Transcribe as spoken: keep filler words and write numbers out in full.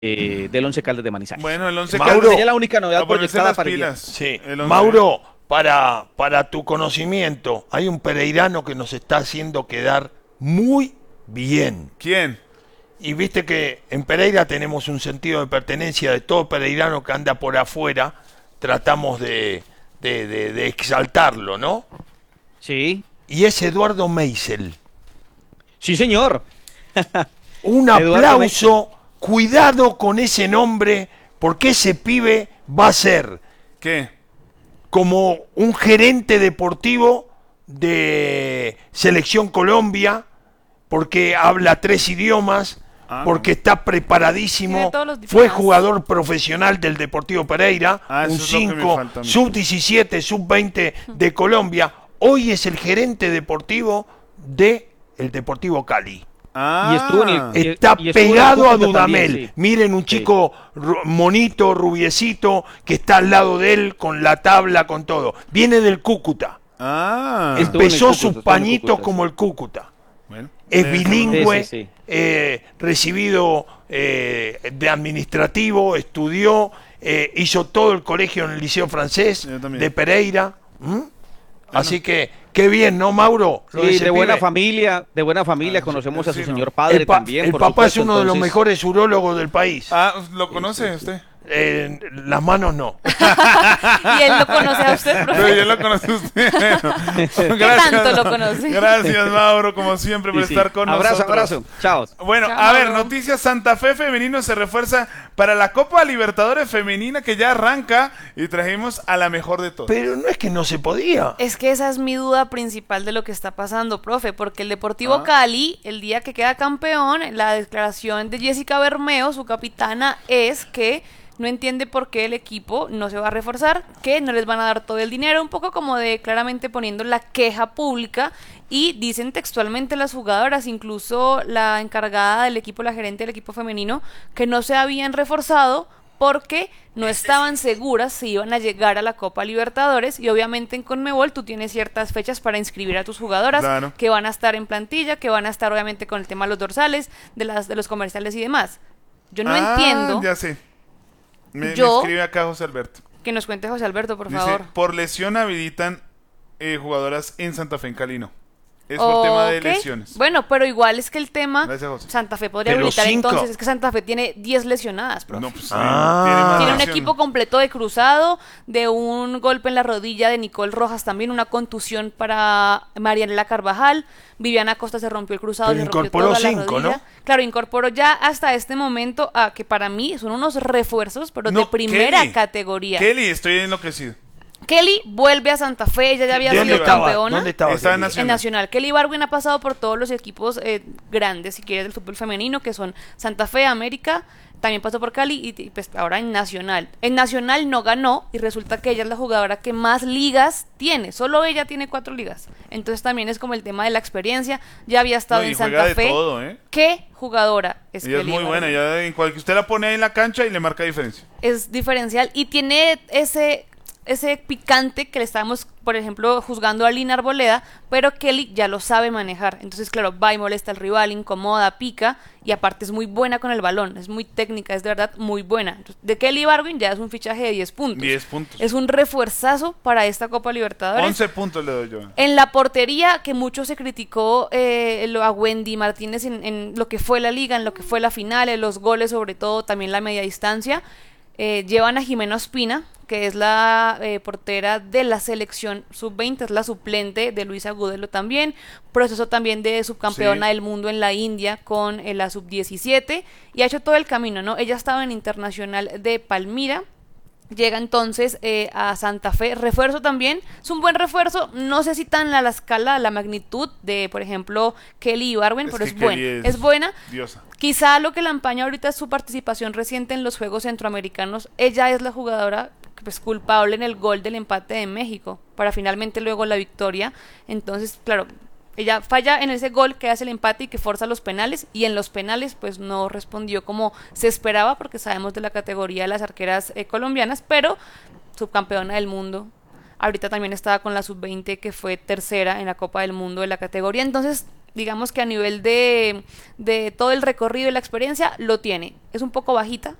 eh, del Once Caldas de Manizales. Bueno, el Once Mauro, Caldas Sería la única a novedad ponerse proyectada las para el día. pilas. Sí. El once. Mauro, para, para tu conocimiento, hay un pereirano que nos está haciendo quedar muy bien. ¿Quién? Y viste que en Pereira tenemos un sentido de pertenencia de todo pereirano que anda por afuera, tratamos de, de, de, de exaltarlo, ¿no? Sí, Y es Eduardo Meisel. sí señor. Un Eduardo aplauso, cuidado con ese nombre, porque ese pibe va a ser ¿Qué? como un gerente deportivo de Selección Colombia, porque habla tres idiomas, Ah, porque está preparadísimo, Tiene todos los fue diplomas. jugador profesional del Deportivo Pereira, Ah, eso un es lo que me cinco, falta a mí. sub diecisiete, sub veinte de Colombia, hoy es el gerente deportivo de el Deportivo Cali. Ah, Y estuvo en el- Está y estuvo en el pegado a Cúcuta Dudamel. también, sí. Miren, un chico ru- monito, rubiecito, que está al lado de él con la tabla, con todo. Viene del Cúcuta. Ah, Estuvo en el Empezó Cúcuta, sus estuvo en el pañitos Cúcuta, como sí. el Cúcuta. bueno. Es Eso bilingüe, Sí, sí, sí. eh, recibido eh, de administrativo, estudió, eh, hizo todo el colegio en el Liceo Francés Yo también. de Pereira. ¿Mm? Así que, qué bien, ¿no, Mauro? Lo Sí, ese de buena pibe. familia, de buena familia, Ah, conocemos sí, a su sí, señor no. padre El, pa- también, el por papá es supuesto, uno de los entonces- mejores urólogos del país. Ah, ¿lo conoce usted? Eh, las manos no. Y él lo conoce a usted, Pero profe. yo lo conoce usted. Bueno, ¿Qué tanto lo conoce? Gracias, Mauro, como siempre, por Sí, sí. estar con Abrazo, nosotros. abrazo. Chao. Bueno, Chao, a ver, Mauro. noticias. Santa Fe femenino se refuerza para la Copa Libertadores femenina que ya arranca y trajimos a la mejor de todas. Pero no es que no se podía. Es que esa es mi duda principal de lo que está pasando, profe, porque el Deportivo Ah. Cali, el día que queda campeón, la declaración de Jessica Bermeo, su capitana, es que no entiende por qué el equipo no se va a reforzar, que no les van a dar todo el dinero, un poco como de claramente poniendo la queja pública, y dicen textualmente las jugadoras, incluso la encargada del equipo, la gerente del equipo femenino, que no se habían reforzado porque no estaban seguras si iban a llegar a la Copa Libertadores, y obviamente en Conmebol tú tienes ciertas fechas para inscribir a tus jugadoras Claro. que van a estar en plantilla, que van a estar obviamente con el tema de los dorsales, de las de los comerciales y demás. Yo no Ah, entiendo. Ya sé. Me, me Yo- escribe acá José Alberto. Que nos cuente José Alberto, por Dice, favor. por lesión habilitan eh, jugadoras en Santa Fe en Cali, no. Es por tema de Ok. lesiones. Bueno, pero igual es que el tema, Gracias, José. Santa Fe podría Pero habilitar cinco. entonces, es que Santa Fe tiene diez lesionadas, profe. No, pues, Ah. tiene más Tiene un lesión. equipo completo de cruzado, de un golpe en la rodilla de Nicole Rojas también, una contusión para Marianela Carvajal, Viviana Costa se rompió el cruzado, Pero se rompió incorporó toda la cinco, rodilla. ¿no? Claro, incorporó ya hasta este momento a que para mí son unos refuerzos, pero No, de primera Kelly. categoría. Kelly, estoy enloquecido. Kelly vuelve a Santa Fe, ella ya había ¿De sido dónde estaba? campeona. ¿Dónde estaba? Está en Kelly? Nacional. En Nacional. Kelly Barwin ha pasado por todos los equipos eh, grandes, si quieres, del fútbol femenino, que son Santa Fe, América, también pasó por Cali y, y, pues ahora en Nacional. En Nacional no ganó y resulta que ella es la jugadora que más ligas tiene. Solo ella tiene cuatro ligas. Entonces también es como el tema de la experiencia. Ya había estado No, y en juega Santa de Fe. todo, ¿eh? ¿Qué jugadora es Ella es Kelly muy buena. Barwin? Ya en cual que usted la pone ahí en la cancha y le marca diferencia. Es diferencial y tiene ese ese picante que le estábamos, por ejemplo, juzgando a Lina Arboleda, pero Kelly ya lo sabe manejar. Entonces, claro, va y molesta al rival, incomoda, pica, y aparte es muy buena con el balón, es muy técnica, es de verdad muy buena. Entonces, de Kelly Barwin ya es un fichaje de diez puntos. diez puntos. Es un refuerzazo para esta Copa Libertadores. once puntos le doy yo. En la portería, que mucho se criticó eh, lo- a Wendy Martínez en, en lo que fue la liga, en lo que fue la final, en los goles sobre todo, también la media distancia, eh, llevan a Jimena Ospina, que es la eh, portera de la selección sub veinte, es la suplente de Luisa Agudelo también, proceso también de subcampeona Sí. del mundo en la India con eh, la sub diecisiete, y ha hecho todo el camino, ¿no? Ella estaba en Internacional de Palmira. Llega entonces eh, a Santa Fe, refuerzo también, es un buen refuerzo, no sé si tan a la escala, a la magnitud de, por ejemplo, Kelly Ibarwen, Es pero que es buena, Kelly es, es buena. Diosa. Quizá lo que la empaña ahorita es su participación reciente en los Juegos Centroamericanos. Ella es la jugadora pues culpable en el gol del empate de México, para finalmente luego la victoria. Entonces, claro, ella falla en ese gol que hace el empate y que forza los penales, y en los penales pues no respondió como se esperaba, porque sabemos de la categoría de las arqueras eh, colombianas, pero subcampeona del mundo. Ahorita también estaba con la sub veinte, que fue tercera en la Copa del Mundo de la categoría. Entonces, digamos que a nivel de, de todo el recorrido y la experiencia, lo tiene. Es un poco bajita,